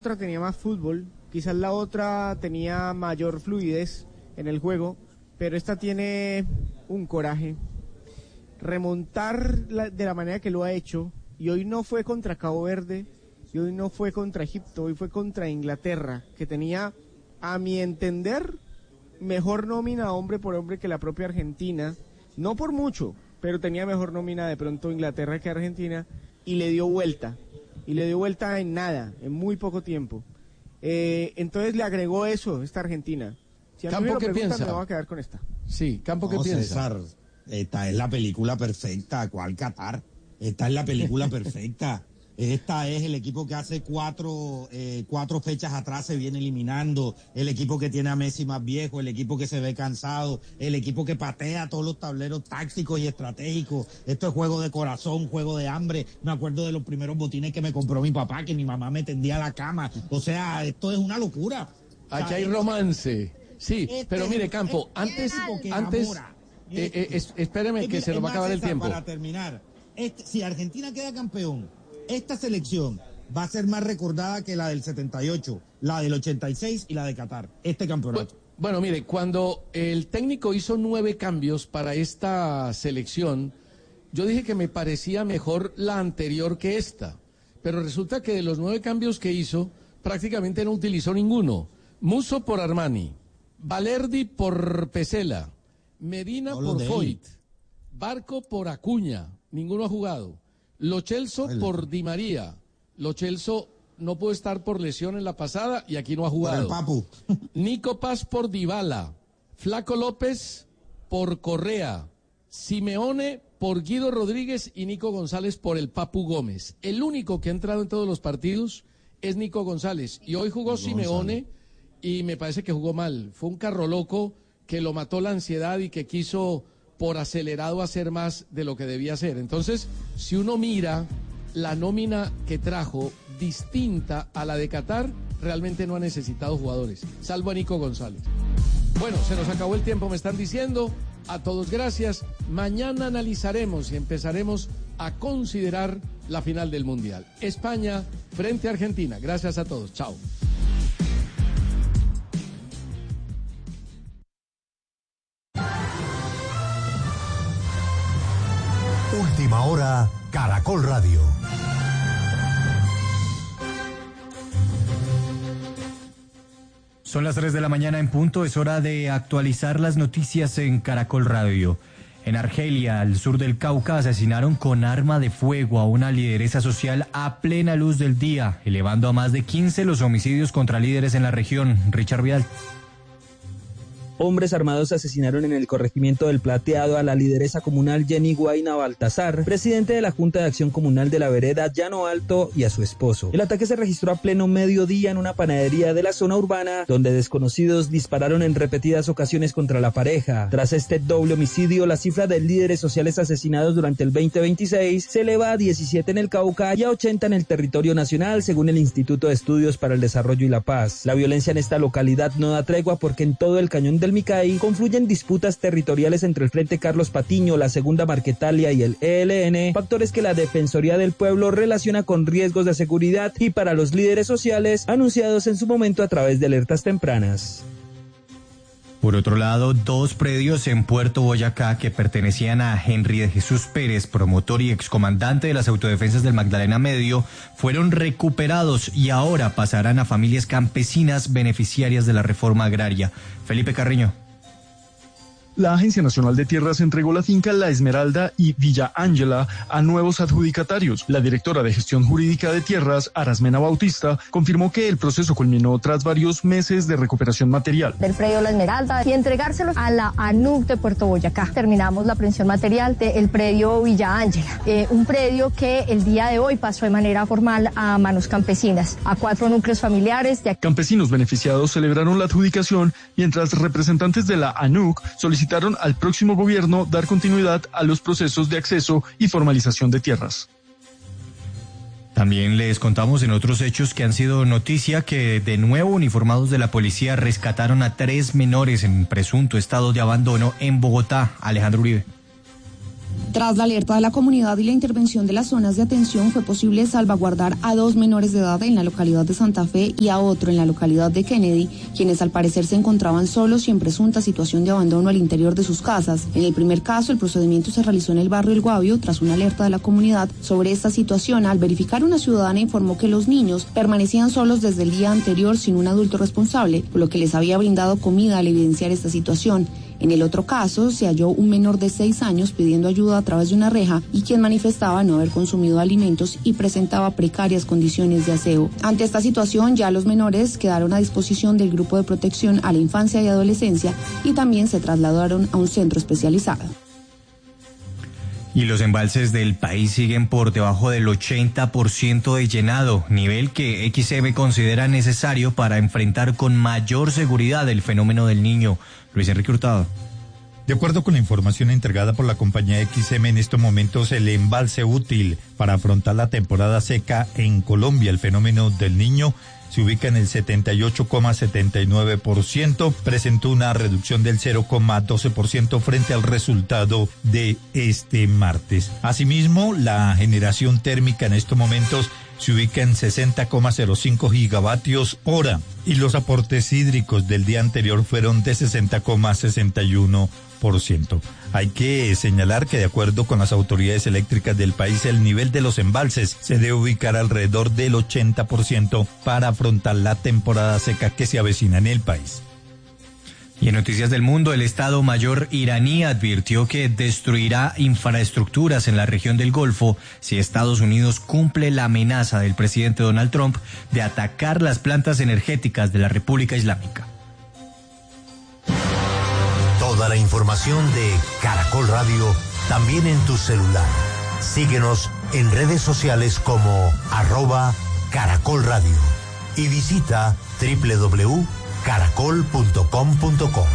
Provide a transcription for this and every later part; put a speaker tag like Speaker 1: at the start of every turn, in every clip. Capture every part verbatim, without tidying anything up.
Speaker 1: otra tenía más fútbol, quizás la otra tenía mayor fluidez en el juego, pero esta tiene un coraje. Remontar la, de la manera que lo ha hecho, y hoy no fue contra Cabo Verde, y hoy no fue contra Egipto, hoy fue contra Inglaterra, que tenía, a mi entender, mejor nómina hombre por hombre que la propia Argentina, no por mucho, pero tenía mejor nómina de pronto Inglaterra que Argentina, y le dio vuelta. Y le dio vuelta en nada, en muy poco tiempo. Eh, entonces le agregó eso, esta Argentina. Si a mí
Speaker 2: Campo,
Speaker 1: me lo
Speaker 2: ¿qué
Speaker 1: preguntan,
Speaker 2: piensa?
Speaker 1: me voy a quedar con esta.
Speaker 2: Sí, Campo, ¿qué
Speaker 3: no,
Speaker 2: piensa?
Speaker 3: César, esta es la película perfecta. ¿Cuál Qatar? Esta es la película perfecta. Esta es el equipo que hace cuatro, eh, cuatro fechas atrás se viene eliminando, el equipo que tiene a Messi más viejo, el equipo que se ve cansado, el equipo que patea todos los tableros tácticos y estratégicos. Esto es juego de corazón, juego de hambre. Me acuerdo de los primeros botines que me compró mi papá, que mi mamá me tendía a la cama. O sea, esto es una locura.
Speaker 2: Aquí
Speaker 3: o sea,
Speaker 2: hay romance. Sí,
Speaker 3: este,
Speaker 2: pero mire, Campo, antes, antes, eh, eh, es, espéreme que se nos va a acabar el tiempo.
Speaker 3: Para terminar, este, si Argentina queda campeón, esta selección va a ser más recordada que la del setenta y ocho, la del ochenta y seis y la de Qatar, este campeonato.
Speaker 2: Bueno, bueno, mire, cuando el técnico hizo nueve cambios para esta selección, yo dije que me parecía mejor la anterior que esta, pero resulta que de los nueve cambios que hizo, prácticamente no utilizó ninguno. Musso por Armani, Valerdi por Pesela, Medina
Speaker 3: No,
Speaker 2: por Foyt, Barco por Acuña, ninguno ha jugado. Lo Celso por Di María. Lo Celso no pudo estar por lesión en la pasada y aquí no ha jugado.
Speaker 3: Por el Papu.
Speaker 2: Nico Paz por Dybala. Flaco López por Correa. Simeone por Guido Rodríguez y Nico González por el Papu Gómez. El único que ha entrado en todos los partidos es Nico González. Y hoy jugó
Speaker 3: González.
Speaker 2: Simeone y me parece que jugó mal. Fue un carro loco que lo mató la ansiedad y que quiso por acelerado hacer más de lo que debía hacer. Entonces, si uno mira la nómina que trajo distinta a la de Qatar, realmente no ha necesitado jugadores, salvo a Nico González. Bueno, se nos acabó el tiempo, me están diciendo. A todos gracias. Mañana analizaremos y empezaremos a considerar la final del Mundial. España frente a Argentina. Gracias a todos. Chao.
Speaker 4: Última hora, Caracol Radio.
Speaker 5: Son las tres de la mañana en punto, es hora de actualizar las noticias en Caracol Radio. En Argelia, al sur del Cauca, asesinaron con arma de fuego a una lideresa social a plena luz del día, elevando a más de quince los homicidios contra líderes en la región. Richard Vidal.
Speaker 6: Hombres armados asesinaron en el corregimiento del Plateado a la lideresa comunal Jenny Guaina Baltazar, presidente de la Junta de Acción Comunal de la vereda Llano Alto, y a su esposo. El ataque se registró a pleno mediodía en una panadería de la zona urbana, donde desconocidos dispararon en repetidas ocasiones contra la pareja. Tras este doble homicidio, la cifra de líderes sociales asesinados durante el veinte veintiséis se eleva a diecisiete en el Cauca y a ochenta en el territorio nacional, según el Instituto de Estudios para el Desarrollo y la Paz. La violencia en esta localidad no da tregua porque en todo el cañón del Micay confluyen disputas territoriales entre el Frente Carlos Patiño, la Segunda Marquetalia y el E L N, factores que la Defensoría del Pueblo relaciona con riesgos de seguridad y para los líderes sociales anunciados en su momento a través de alertas tempranas.
Speaker 5: Por otro lado, dos predios en Puerto Boyacá que pertenecían a Henry de Jesús Pérez, promotor y excomandante de las autodefensas del Magdalena Medio, fueron recuperados y ahora pasarán a familias campesinas beneficiarias de la reforma agraria. Felipe Carreño.
Speaker 7: La Agencia Nacional de Tierras entregó la finca La Esmeralda y Villa Ángela a nuevos adjudicatarios. La directora de Gestión Jurídica de Tierras, Arasmena Bautista, confirmó que el proceso culminó tras varios meses de recuperación material.
Speaker 8: Del predio La Esmeralda y entregárselos a la ANUC de Puerto Boyacá. Terminamos la aprehensión material del predio Villa Ángela, eh, un predio que el día de hoy pasó de manera formal a manos campesinas, a cuatro núcleos familiares. De...
Speaker 7: Campesinos beneficiados celebraron la adjudicación, mientras representantes de la ANUC solicitaron al próximo gobierno dar continuidad a los procesos de acceso y formalización de tierras.
Speaker 5: También les contamos en otros hechos que han sido noticia que de nuevo uniformados de la policía rescataron a tres menores en presunto estado de abandono en Bogotá. Alejandro Uribe.
Speaker 9: Tras la alerta de la comunidad y la intervención de las zonas de atención, fue posible salvaguardar a dos menores de edad en la localidad de Santa Fe y a otro en la localidad de Kennedy, quienes al parecer se encontraban solos y en presunta situación de abandono al interior de sus casas. En el primer caso, el procedimiento se realizó en el barrio El Guavio tras una alerta de la comunidad sobre esta situación. Al verificar, una ciudadana informó que los niños permanecían solos desde el día anterior sin un adulto responsable, por lo que les había brindado comida al evidenciar esta situación. En el otro caso, se halló un menor de seis años pidiendo ayuda a través de una reja y quien manifestaba no haber consumido alimentos y presentaba precarias condiciones de aseo. Ante esta situación, ya los menores quedaron a disposición del Grupo de Protección a la Infancia y Adolescencia y también se trasladaron a un centro especializado.
Speaker 5: Y los embalses del país siguen por debajo del ochenta por ciento de llenado, nivel que X M considera necesario para enfrentar con mayor seguridad el fenómeno del Niño. Luis Enrique Hurtado.
Speaker 10: De acuerdo con la información entregada por la compañía X M, en estos momentos el embalse útil para afrontar la temporada seca en Colombia, el fenómeno del Niño, se ubica en el setenta y ocho coma setenta y nueve por ciento, presentó una reducción del cero coma doce por ciento frente al resultado de este martes. Asimismo, la generación térmica en estos momentos se ubica en sesenta coma cero cinco gigavatios hora y los aportes hídricos del día anterior fueron de sesenta coma sesenta y uno por ciento. Hay que señalar que de acuerdo con las autoridades eléctricas del país, el nivel de los embalses se debe ubicar alrededor del ochenta por ciento para afrontar la temporada seca que se avecina en el país.
Speaker 5: Y en Noticias del Mundo, el Estado Mayor iraní advirtió que destruirá infraestructuras en la región del Golfo si Estados Unidos cumple la amenaza del presidente Donald Trump de atacar las plantas energéticas de la República Islámica.
Speaker 4: Toda la información de Caracol Radio también en tu celular. Síguenos en redes sociales como arroba Caracol Radio y visita doble u doble u doble u punto caracol punto com punto co.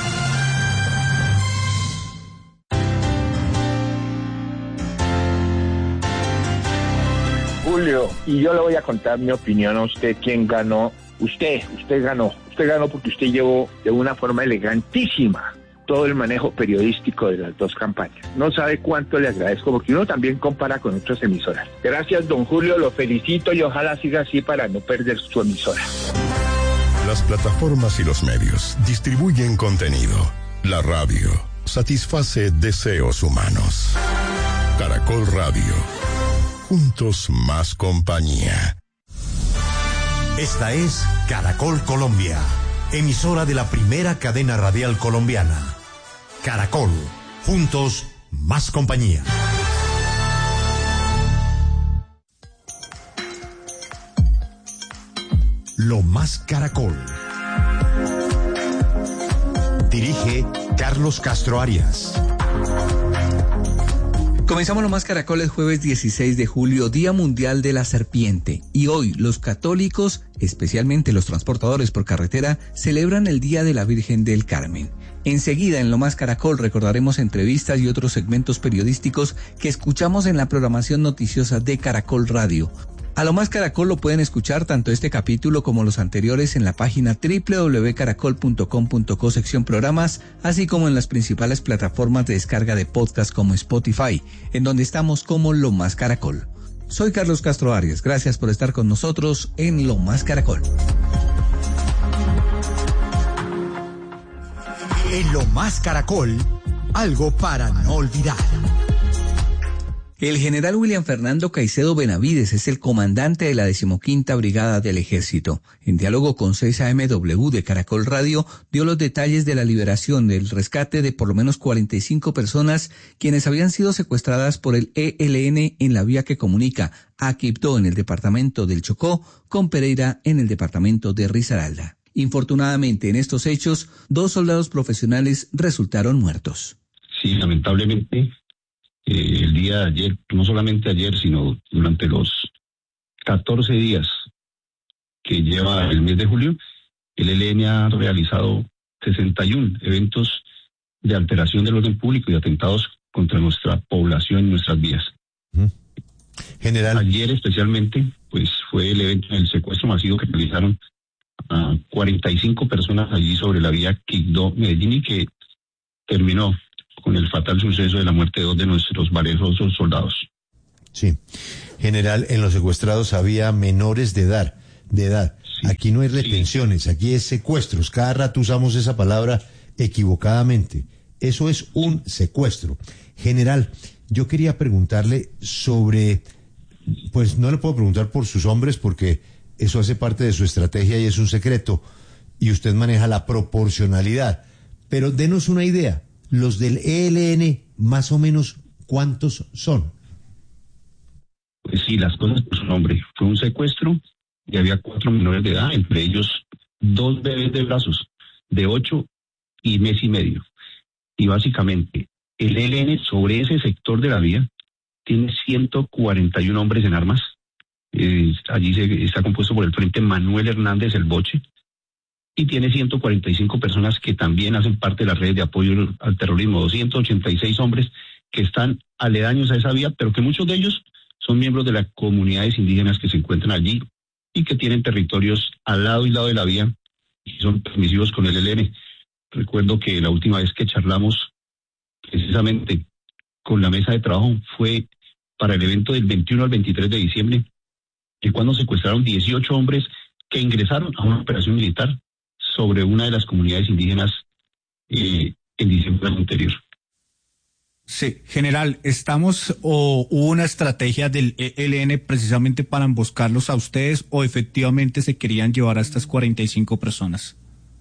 Speaker 11: Julio, y yo le voy a contar mi opinión a usted, quién ganó. Usted, usted ganó. Usted ganó porque usted llevó de una forma elegantísima todo el manejo periodístico de las dos campañas. No sabe cuánto le agradezco, porque uno también compara con otras emisoras. Gracias, don Julio, lo felicito y ojalá siga así para no perder su emisora.
Speaker 12: Las plataformas y los medios distribuyen contenido. La radio satisface deseos humanos. Caracol Radio. Juntos más compañía.
Speaker 4: Esta es Caracol Colombia, emisora de la primera cadena radial colombiana. Caracol, juntos más compañía. Lo más Caracol. Dirige Carlos Castro Arias.
Speaker 13: Comenzamos Lo Más Caracol el jueves dieciséis de julio, Día Mundial de la Serpiente. Y hoy los católicos, especialmente los transportadores por carretera, celebran el Día de la Virgen del Carmen. Enseguida en Lo Más Caracol recordaremos entrevistas y otros segmentos periodísticos que escuchamos en la programación noticiosa de Caracol Radio. A Lo Más Caracol lo pueden escuchar tanto este capítulo como los anteriores en la página doble u doble u doble u punto caracol punto com punto co sección programas, así como en las principales plataformas de descarga de podcast como Spotify, en donde estamos como Lo Más Caracol. Soy Carlos Castro Arias, gracias por estar con nosotros en Lo Más Caracol.
Speaker 4: En Lo Más Caracol, algo para no olvidar.
Speaker 13: El general William Fernando Caicedo Benavides es el comandante de la decimoquinta Brigada del Ejército. En diálogo con seis A M W de Caracol Radio, dio los detalles de la liberación del rescate de por lo menos cuarenta y cinco personas quienes habían sido secuestradas por el E L N en la vía que comunica a Quibdó en el departamento del Chocó con Pereira en el departamento de Risaralda. Infortunadamente, en estos hechos, dos soldados profesionales resultaron muertos.
Speaker 14: Sí, lamentablemente. Eh, el día de ayer, no solamente ayer, sino durante los catorce días que lleva el mes de julio, el E L N ha realizado sesenta y uno eventos de alteración del orden público y atentados contra nuestra población y nuestras vías.
Speaker 10: General.
Speaker 14: Ayer especialmente, pues fue el evento del secuestro masivo que realizaron a cuarenta y cinco personas allí sobre la vía Quibdó-Medellín y que terminó con el fatal suceso de la muerte de dos de nuestros valerosos soldados.
Speaker 15: Sí. General, en los secuestrados había menores de edad. De edad. Sí, aquí no hay retenciones, sí. Aquí es secuestros. Cada rato usamos esa palabra equivocadamente. Eso es un secuestro. General, yo quería preguntarle sobre, pues no le puedo preguntar por sus hombres porque eso hace parte de su estrategia y es un secreto, y usted maneja la proporcionalidad. Pero denos una idea, los del E L N, más o menos, ¿cuántos son?
Speaker 14: Pues sí, las cosas por su nombre. Fue un secuestro y había cuatro menores de edad, entre ellos dos bebés de brazos, de ocho y mes y medio. Y básicamente, el E L N sobre ese sector de la vía tiene ciento cuarenta y uno hombres en armas. Eh, allí se, está compuesto por el Frente Manuel Hernández El Boche, y tiene ciento cuarenta y cinco personas que también hacen parte de la red de apoyo al terrorismo, doscientos ochenta y seis hombres que están aledaños a esa vía, pero que muchos de ellos son miembros de las comunidades indígenas que se encuentran allí y que tienen territorios al lado y lado de la vía y son permisivos con el E L N. Recuerdo que la última vez que charlamos precisamente con la mesa de trabajo fue para el evento del veintiuno al veintitrés de diciembre, que cuando secuestraron dieciocho hombres que ingresaron a una operación militar sobre una de las comunidades indígenas eh, en diciembre anterior.
Speaker 16: Sí, general, ¿estamos o hubo una estrategia del E L N precisamente para emboscarlos a ustedes o efectivamente se querían llevar a estas cuarenta y cinco personas?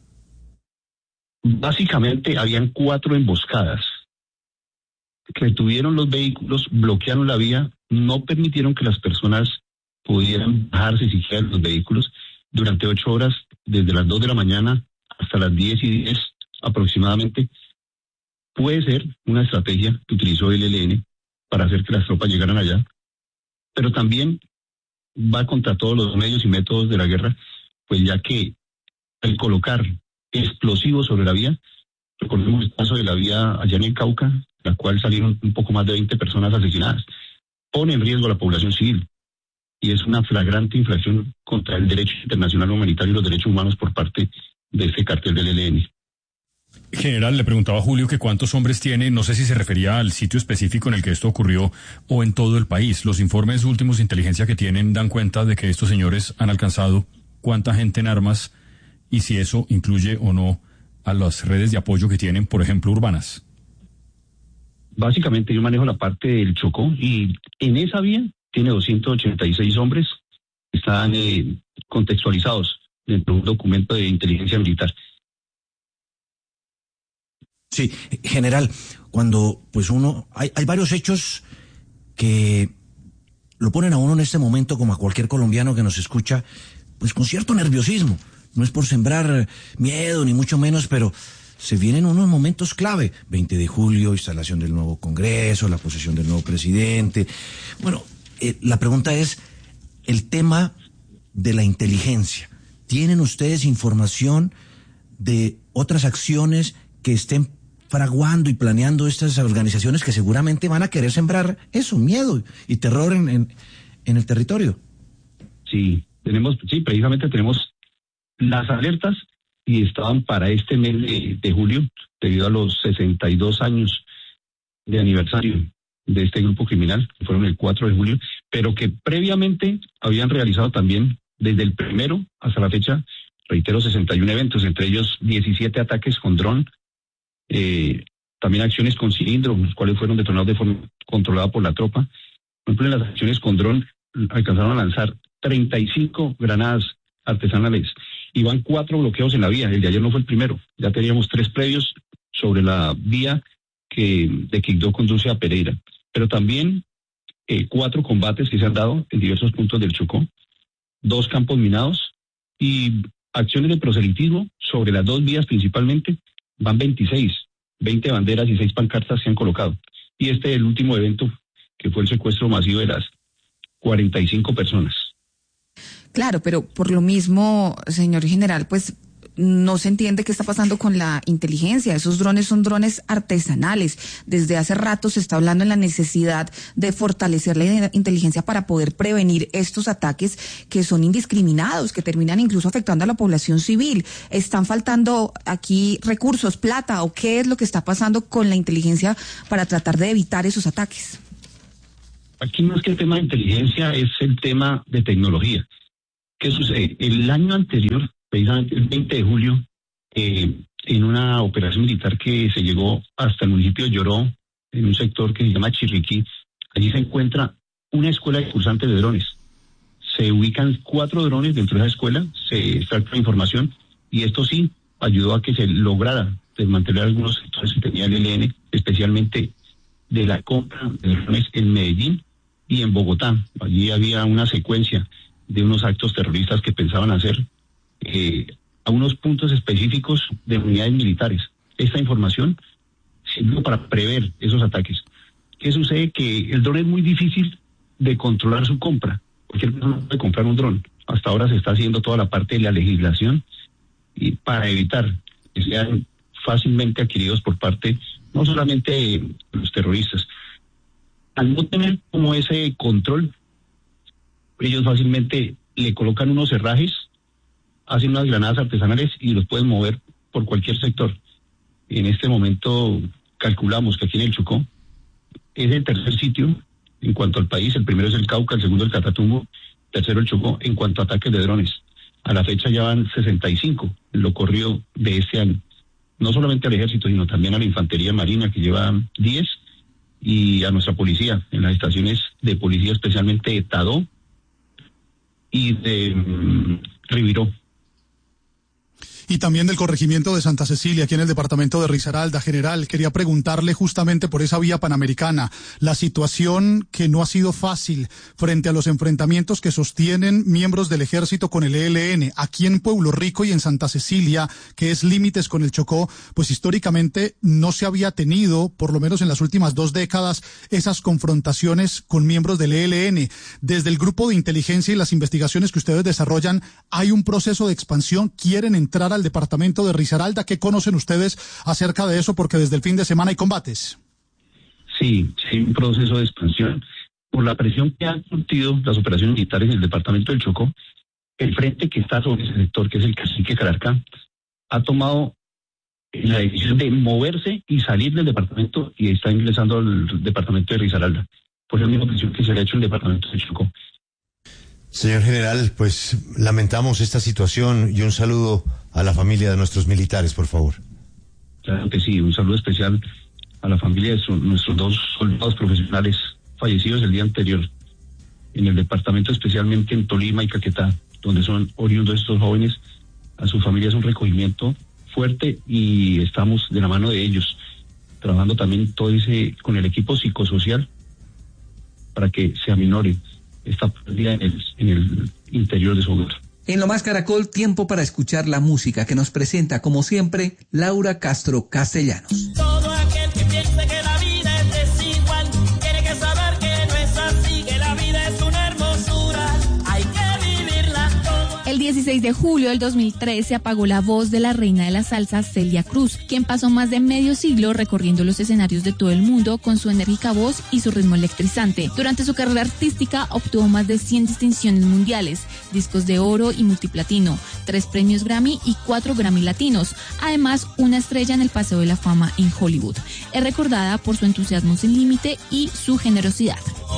Speaker 14: Básicamente habían cuatro emboscadas. Retuvieron los vehículos, bloquearon la vía, no permitieron que las personas pudieran bajarse siquiera de los vehículos durante ocho horas, desde las dos de la mañana hasta las diez y diez aproximadamente. Puede ser una estrategia que utilizó el E L N para hacer que las tropas llegaran allá, pero también va contra todos los medios y métodos de la guerra, pues ya que al colocar explosivos sobre la vía, recordemos el caso de la vía allá en el Cauca, la cual salieron un poco más de veinte personas asesinadas, pone en riesgo a la población civil y es una flagrante infracción contra el derecho internacional humanitario y los derechos humanos por parte de este cartel del E L N.
Speaker 17: General, le preguntaba a Julio que cuántos hombres tiene, no sé si se refería al sitio específico en el que esto ocurrió o en todo el país. Los informes últimos de inteligencia que tienen dan cuenta de que estos señores han alcanzado cuánta gente en armas y si eso incluye o no a las redes de apoyo que tienen, por ejemplo, urbanas.
Speaker 14: Básicamente yo manejo la parte del Chocó y en esa vía tiene doscientos ochenta y seis hombres que están eh, contextualizados dentro de un documento de inteligencia militar.
Speaker 18: Sí, general, cuando pues uno, hay, hay varios hechos que lo ponen a uno en este momento, como a cualquier colombiano que nos escucha, pues con cierto nerviosismo. No es por sembrar miedo, ni mucho menos, pero se vienen unos momentos clave. veinte de julio, instalación del nuevo Congreso, la posesión del nuevo presidente. Bueno, eh, la pregunta es el tema de la inteligencia. ¿Tienen ustedes información de otras acciones que estén fraguando y planeando estas organizaciones que seguramente van a querer sembrar eso, miedo y terror en, en, en el territorio?
Speaker 14: Sí, tenemos, sí, precisamente tenemos las alertas y estaban para este mes de, de julio, debido a los sesenta y dos años de aniversario de este grupo criminal, que fueron el cuatro de julio, pero que previamente habían realizado también desde el primero hasta la fecha, reitero, sesenta y uno eventos, entre ellos diecisiete ataques con dron, eh, también acciones con cilindros, los cuales fueron detonados de forma controlada por la tropa. Por ejemplo, en las acciones con dron alcanzaron a lanzar treinta y cinco granadas artesanales y van cuatro bloqueos en la vía. El de ayer no fue el primero, ya teníamos tres previos sobre la vía que de Quibdó conduce a Pereira, pero también eh, cuatro combates que se han dado en diversos puntos del Chocó, dos campos minados y acciones de proselitismo sobre las dos vías principalmente. Van veintiséis, veinte banderas y seis pancartas se han colocado. Y este es el último evento, que fue el secuestro masivo de las cuarenta y cinco personas.
Speaker 9: Claro, pero por lo mismo, señor general, pues no se entiende qué está pasando con la inteligencia. Esos drones son drones artesanales. Desde hace rato se está hablando en la necesidad de fortalecer la inteligencia para poder prevenir estos ataques que son indiscriminados, que terminan incluso afectando a la población civil. ¿Están faltando aquí recursos, plata, o qué es lo que está pasando con la inteligencia para tratar de evitar esos ataques?
Speaker 14: Aquí más que el tema de inteligencia es el tema de tecnología. ¿Qué sucede? El año anterior, precisamente el veinte de julio, eh, en una operación militar que se llegó hasta el municipio de Lloró, en un sector que se llama Chiriquí, allí se encuentra una escuela de cursantes de drones. Se ubican cuatro drones dentro de esa escuela, se extracta información y esto sí ayudó a que se lograra desmantelar algunos sectores que tenía el E L N, especialmente de la compra de drones en Medellín y en Bogotá. Allí había una secuencia de unos actos terroristas que pensaban hacer eh, a unos puntos específicos de unidades militares. Esta información sirvió para prever esos ataques. ¿Qué sucede? Que el dron es muy difícil de controlar su compra. Cualquier persona puede comprar un dron. Hasta ahora se está haciendo toda la parte de la legislación y para evitar que sean fácilmente adquiridos por parte no solamente de los terroristas. Al no tener como ese control, ellos fácilmente le colocan unos herrajes, hacen unas granadas artesanales y los pueden mover por cualquier sector. En este momento calculamos que aquí en el Chocó es el tercer sitio en cuanto al país. El primero es el Cauca, el segundo el Catatumbo, tercero el Chocó en cuanto a ataques de drones. A la fecha ya van sesenta y cinco en lo corrido de este año. No solamente al ejército, sino también a la infantería marina, que lleva diez, y a nuestra policía, en las estaciones de policía, especialmente de Tadó y de um, Riviró.
Speaker 19: Y también del corregimiento de Santa Cecilia, aquí en el departamento de Risaralda. General, quería preguntarle justamente por esa vía panamericana, la situación que no ha sido fácil frente a los enfrentamientos que sostienen miembros del ejército con el E L N. Aquí en Pueblo Rico y en Santa Cecilia, que es límites con el Chocó, pues históricamente no se había tenido, por lo menos en las últimas dos décadas, esas confrontaciones con miembros del E L N. Desde el grupo de inteligencia y las investigaciones que ustedes desarrollan, ¿hay un proceso de expansión? ¿Quieren entrar al departamento de Risaralda? ¿Qué conocen ustedes acerca de eso? Porque desde el fin de semana hay combates.
Speaker 14: Sí, sí, un proceso de expansión. Por la presión que han surtido las operaciones militares en el departamento del Chocó, el frente que está sobre ese sector, que es el Cacique Cararca, ha tomado la decisión de moverse y salir del departamento y está ingresando al departamento de Risaralda. Por la misma presión que se le ha hecho en el departamento del Chocó.
Speaker 15: Señor general, pues lamentamos esta situación y un saludo a la familia de nuestros militares, por favor.
Speaker 14: Claro que sí, un saludo especial a la familia de su, nuestros dos soldados profesionales fallecidos el día anterior en el departamento, especialmente en Tolima y Caquetá, donde son oriundos estos jóvenes. A su familia es un recogimiento fuerte y estamos de la mano de ellos, trabajando también todo ese con el equipo psicosocial para que se aminore esta pérdida en el, en el interior de su hogar.
Speaker 13: En Lo Más Caracol, tiempo para escuchar la música que nos presenta, como siempre, Laura Castro Castellanos.
Speaker 20: Todo aquel que piense que la vida es desigual, tiene que saber que no es así, que la vida es una hermosura, hay que vivirla todo.
Speaker 21: El dieciséis de julio del dos mil tres se apagó la voz de la reina de la salsa, Celia Cruz, quien pasó más de medio siglo recorriendo los escenarios de todo el mundo con su enérgica voz y su ritmo electrizante. Durante su carrera artística obtuvo más de cien distinciones mundiales, discos de oro y multiplatino, tres premios Grammy y cuatro Grammy latinos, además una estrella en el Paseo de la Fama en Hollywood. Es recordada por su entusiasmo sin límite y su generosidad.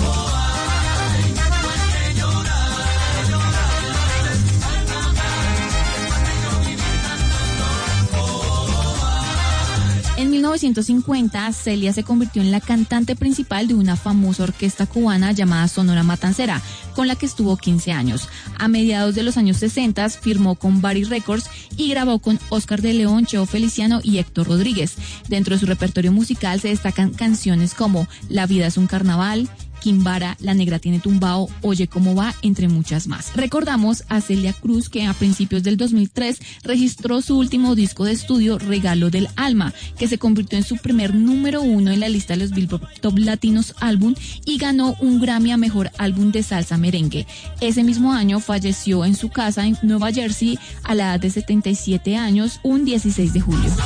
Speaker 21: En mil novecientos cincuenta, Celia se convirtió en la cantante principal de una famosa orquesta cubana llamada Sonora Matancera, con la que estuvo quince años. A mediados de los años sesenta firmó con Bari Records y grabó con Oscar de León, Cheo Feliciano y Héctor Rodríguez. Dentro de su repertorio musical se destacan canciones como La vida es un carnaval, Quimbara, La Negra Tiene Tumbao, Oye Cómo Va, entre muchas más. Recordamos a Celia Cruz, que a principios del dos mil tres registró su último disco de estudio, Regalo del Alma, que se convirtió en su primer número uno en la lista de los Billboard Top Latinos Álbum y ganó un Grammy a Mejor Álbum de Salsa Merengue. Ese mismo año falleció en su casa en Nueva Jersey a la edad de setenta y siete años, un dieciséis de julio.